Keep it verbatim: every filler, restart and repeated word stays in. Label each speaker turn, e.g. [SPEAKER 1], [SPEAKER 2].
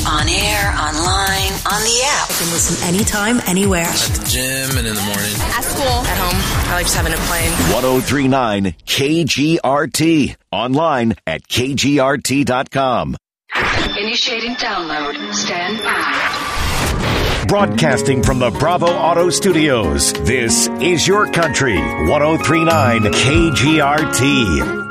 [SPEAKER 1] On air, online, on the app.
[SPEAKER 2] You can listen anytime, anywhere.
[SPEAKER 3] At the gym and in the morning.
[SPEAKER 4] At school. At home. I like just having it playing.
[SPEAKER 5] ten thirty-nine K G R T. Online at K G R T dot com.
[SPEAKER 1] Initiating download. Stand by.
[SPEAKER 5] Broadcasting from the Bravo Auto Studios, this is your country. ten thirty-nine K G R T.